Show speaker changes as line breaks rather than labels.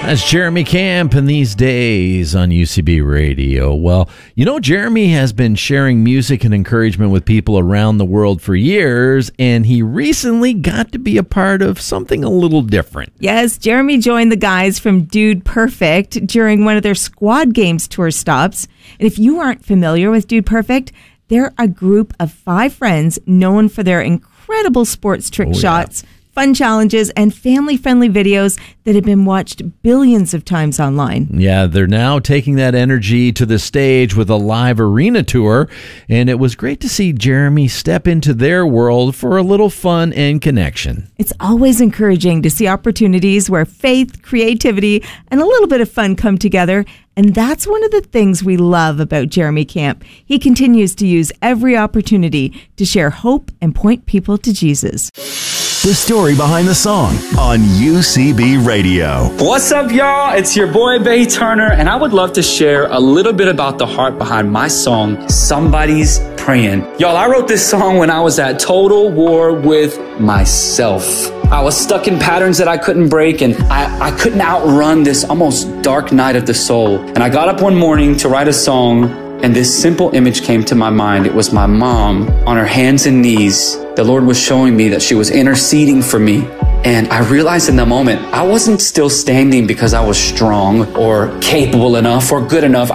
That's Jeremy Camp in These Days on UCB Radio. Well, you know, Jeremy has been sharing music and encouragement with people around the world for years, and he recently got to be a part of something a little different.
Yes, Jeremy joined the guys from Dude Perfect during one of their Squad Games tour stops. And if you aren't familiar with Dude Perfect, they're a group of 5 friends known for their incredible sports trick shots, fun challenges, and family-friendly videos that have been watched billions of times online.
Yeah, they're now taking that energy to the stage with a live arena tour, and it was great to see Jeremy step into their world for a little fun and connection.
It's always encouraging to see opportunities where faith, creativity, and a little bit of fun come together, and that's one of the things we love about Jeremy Camp. He continues to use every opportunity to share hope and point people to Jesus.
The story behind the song on UCB Radio.
What's up, y'all? It's your boy, Bay Turner, and I would love to share a little bit about the heart behind my song, Somebody's Praying. Y'all, I wrote this song when I was at total war with myself. I was stuck in patterns that I couldn't break, and I couldn't outrun this almost dark night of the soul. And I got up one morning to write a song, and this simple image came to my mind. It was my mom on her hands and knees. The Lord was showing me that she was interceding for me. And I realized in the moment, I wasn't still standing because I was strong or capable enough or good enough.